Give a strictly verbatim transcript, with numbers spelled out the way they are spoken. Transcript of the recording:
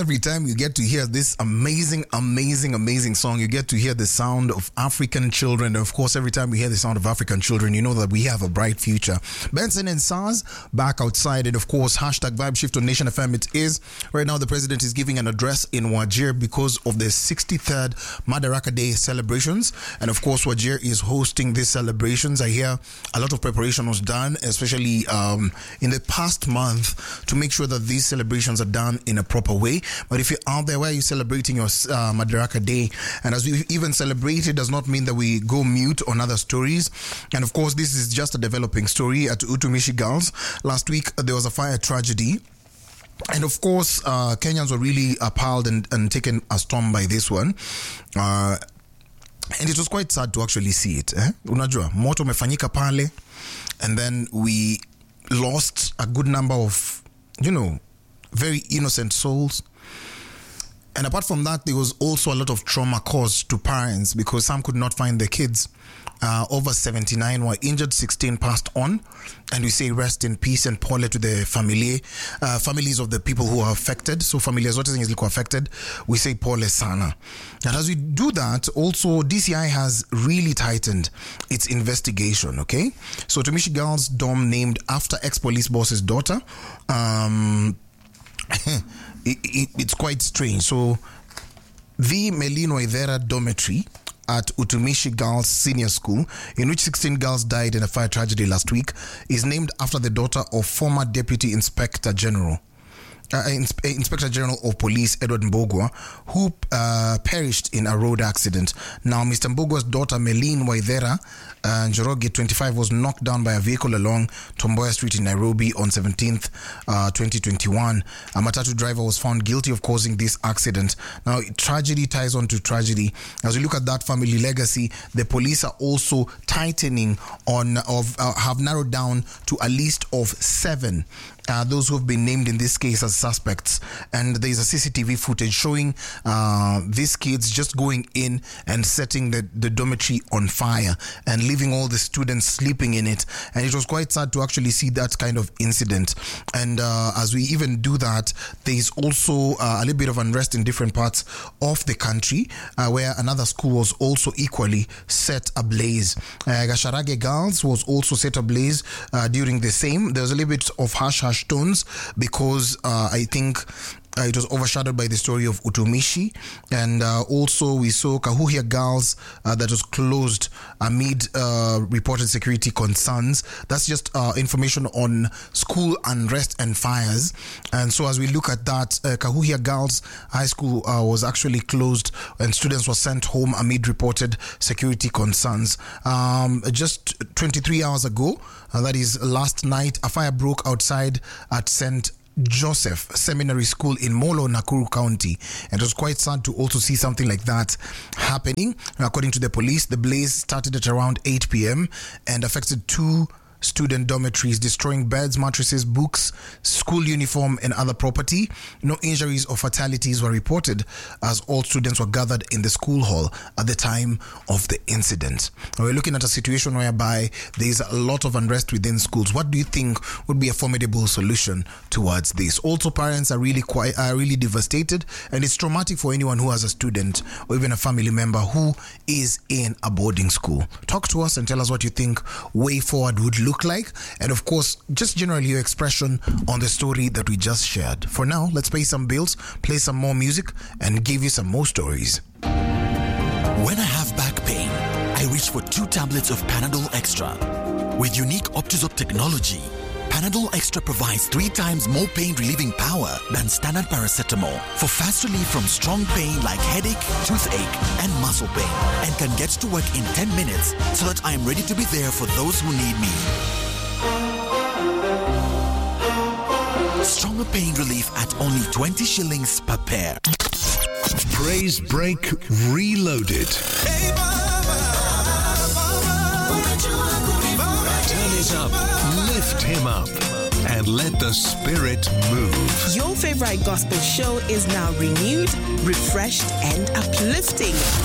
every time you get to hear this amazing, amazing, amazing song, you get to hear the sound of African children. And of course, every time we hear the sound of African children, you know that we have a bright future. Benson and SARS back outside. And of course, hashtag Vibe Shift on Nation F M. It is. Right now, the president is giving an address in Wajir because of the sixty-third Madaraka Day celebrations. And of course, Wajir is hosting these celebrations. I hear a lot of preparation was done, especially um, in the past month, to make sure that these celebrations are done in a proper way. But if you're out there where you're celebrating your uh, Madaraka Day, and as we even celebrate, it does not mean that we go mute on other stories. And of course, this is just a developing story at Utumishi Girls. Last week, there was a fire tragedy. And of course, uh, Kenyans were really appalled and, and taken a storm by this one. Uh, and it was quite sad to actually see it. Eh? Unajua, moto umefanyika pale. And then we lost a good number of, you know, very innocent souls. And apart from that, there was also a lot of trauma caused to parents because some could not find their kids. Uh, over seventy-nine were injured, sixteen passed on, and we say rest in peace and pole to the family, uh, families of the people who are affected. So families zote zenye zilikuwa affected, we say pole sana. And as we do that, also D C I has really tightened its investigation, okay? So Utumishi Girls Dorm named after ex-police boss's daughter. Um, it, it, it's quite strange. So the Melin Waithera dormitory at Utumishi Girls Senior School, in which sixteen girls died in a fire tragedy last week, is named after the daughter of former Deputy Inspector General. Uh, Inspe- Inspector General of Police Edward Mbogwa, who uh, perished in a road accident. Now, Mister Mbogwa's daughter Melin Waithera uh, Njoroge, twenty-five, was knocked down by a vehicle along Tomboya Street in Nairobi on seventeenth, uh, twenty twenty-one. A matatu driver was found guilty of causing this accident. Now, tragedy ties on to tragedy. As we look at that family legacy, the police are also tightening on, of uh, have narrowed down to a list of seven Uh, those who have been named in this case as suspects. And there is a C C T V footage showing uh, these kids just going in and setting the, the dormitory on fire and leaving all the students sleeping in it. And it was quite sad to actually see that kind of incident. And uh, as we even do that, there is also uh, a little bit of unrest in different parts of the country uh, where another school was also equally set ablaze. Uh, Gasharage Girls was also set ablaze uh, during the same. There was a little bit of hush hush tones because uh, I think uh, it was overshadowed by the story of Utumishi, and uh, also we saw Kahuhia Girls uh, that was closed amid uh, reported security concerns. That's just uh, information on school unrest and fires. And so as we look at that, uh, Kahuhia Girls High School uh, was actually closed and students were sent home amid reported security concerns. Um, just twenty-three hours ago, uh, that is last night, a fire broke outside at Saint Joseph Seminary School in Molo, Nakuru County. And it was quite sad to also see something like that happening. According to the police, the blaze started at around eight p.m. and affected two student dormitories, destroying beds, mattresses, books, school uniform, and other property. No injuries or fatalities were reported as all students were gathered in the school hall at the time of the incident. Now we're looking at a situation whereby there is a lot of unrest within schools. What do you think would be a formidable solution towards this? Also, parents are really quite are really devastated, and it's traumatic for anyone who has a student or even a family member who is in a boarding school. Talk to us and tell us what you think way forward would look like, and of course just generally your expression on the story that we just shared. For now, let's pay some bills, play some more music, and give you some more stories. When I have back pain, I reach for two tablets of Panadol Extra. With unique Optizop technology, Panadol Extra provides three times more pain-relieving power than standard paracetamol for fast relief from strong pain like headache, toothache, and muscle pain, and can get to work in ten minutes so that I am ready to be there for those who need me. Stronger pain relief at only twenty shillings per pair. Praise Break Reloaded. Turn it up, lift him up, and let the spirit move. Your favorite gospel show is now renewed, refreshed, and uplifting.